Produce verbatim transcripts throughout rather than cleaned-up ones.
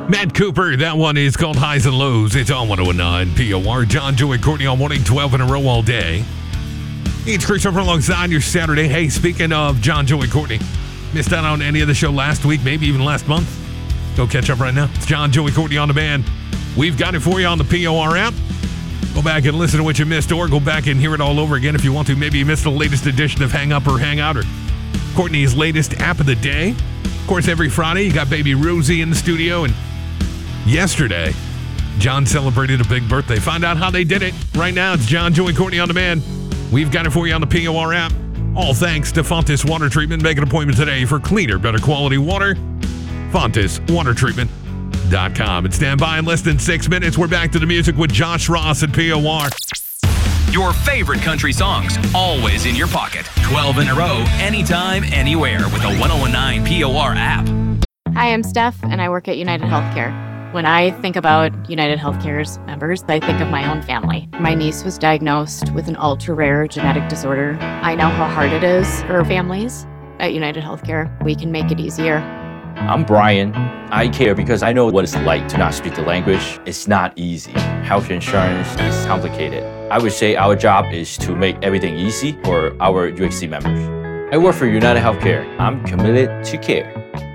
Matt Cooper, that one is called Highs and Lows. It's on one oh nine P O R. John, Joey, Courtney on morning, twelve in a row all day. It's Christopher alongside your Saturday. Hey, speaking of John, Joey, Courtney, missed out on any of the show last week, maybe even last month? Go catch up right now. It's John, Joey, Courtney on demand. We've got it for you on the P O R app. Go back and listen to what you missed, or go back and hear it all over again if you want to. Maybe you missed the latest edition of Hang Up or Hang Out, or Courtney's latest app of the day. Of course, every Friday, you got baby Rosie in the studio, and yesterday, John celebrated a big birthday. Find out how they did it right now. It's John, Joey, Courtney on demand. We've got it for you on the P O R app. All thanks to Fontis Water Treatment. Make an appointment today for cleaner, better quality water. Fontis Water Treatment dot com. And stand by in less than six minutes. We're back to the music with Josh Ross at P O R. Your favorite country songs, always in your pocket. twelve in a row, anytime, anywhere with the one oh nine P O R app. Hi, I'm Steph, and I work at United Healthcare. When I think about United Healthcare's members, I think of my own family. My niece was diagnosed with an ultra-rare genetic disorder. I know how hard it is for families. At United Healthcare, we can make it easier. I'm Brian. I care because I know what it's like to not speak the language. It's not easy. Health insurance is complicated. I would say our job is to make everything easy for our U H C members. I work for United Healthcare. I'm committed to care.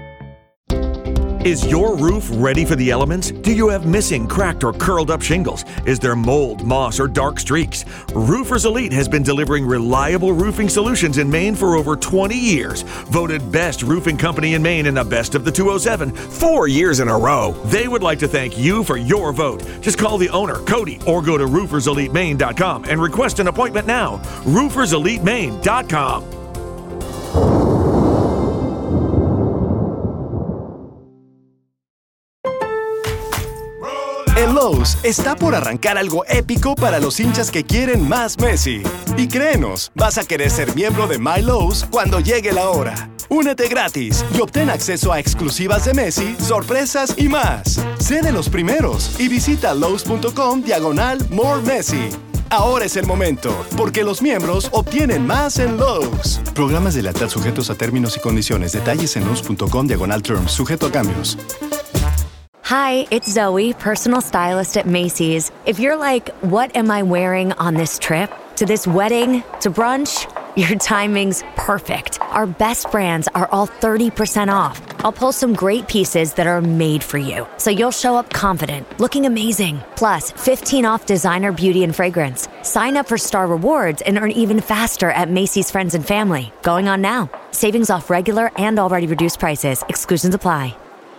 Is your roof ready for the elements? Do you have missing, cracked, or curled up shingles? Is there mold, moss, or dark streaks? Roofers Elite has been delivering reliable roofing solutions in Maine for over twenty years. Voted best roofing company in Maine in the best of the two oh seven, four years in a row. They would like to thank you for your vote. Just call the owner, Cody, or go to roofers elite maine dot com and request an appointment now. roofers elite maine dot com. En Lowe's está por arrancar algo épico para los hinchas que quieren más Messi. Y créenos, vas a querer ser miembro de My Lowe's cuando llegue la hora. Únete gratis y obtén acceso a exclusivas de Messi, sorpresas y más. Sé de los primeros y visita lowes.com diagonal more Messi. Ahora es el momento, porque los miembros obtienen más en Lowe's. Programas de lealtad sujetos a términos y condiciones. Detalles en lowes.com diagonal terms. Sujeto a cambios. Hi, it's Zoe, personal stylist at Macy's. If you're like, what am I wearing on this trip? To this wedding? To brunch? Your timing's perfect. Our best brands are all thirty percent off. I'll pull some great pieces that are made for you, so you'll show up confident, looking amazing. Plus, fifteen off designer beauty and fragrance. Sign up for Star Rewards and earn even faster at Macy's Friends and Family. Going on now. Savings off regular and already reduced prices. Exclusions apply.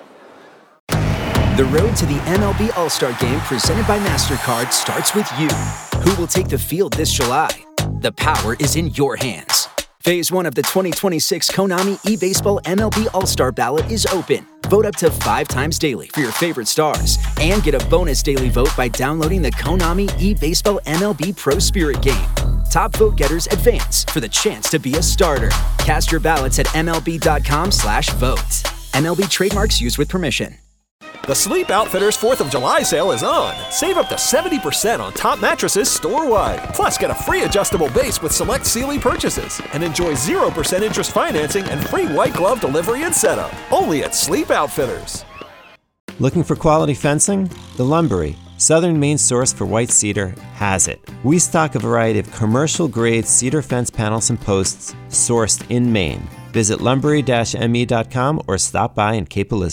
The road to the M L B All-Star Game presented by MasterCard starts with you. Who will take the field this July? The power is in your hands. Phase one of the twenty twenty-six Konami eBaseball M L B All-Star Ballot is open. Vote up to five times daily for your favorite stars and get a bonus daily vote by downloading the Konami eBaseball M L B Pro Spirit game. Top vote getters advance for the chance to be a starter. Cast your ballots at M L B dot com slash vote. M L B trademarks used with permission. The Sleep Outfitters fourth of July sale is on. Save up to seventy percent on top mattresses store-wide. Plus, get a free adjustable base with select Sealy purchases. And enjoy zero percent interest financing and free white glove delivery and setup. Only at Sleep Outfitters. Looking for quality fencing? The Lumbery, Southern Maine's source for white cedar, has it. We stock a variety of commercial-grade cedar fence panels and posts sourced in Maine. Visit lumbery dash m e dot com or stop by in Cape Elizabeth.